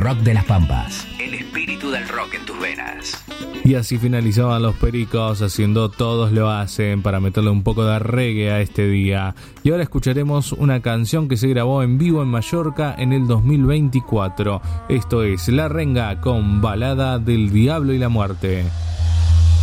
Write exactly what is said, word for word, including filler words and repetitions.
Rock de las Pampas. El espíritu del rock en tus venas. Y así finalizaban los Pericos haciendo Todos lo hacen para meterle un poco de reggae a este día. Y ahora escucharemos una canción que se grabó en vivo en Mallorca en el dos mil veinticuatro. Esto es La Renga con Balada del Diablo y la Muerte.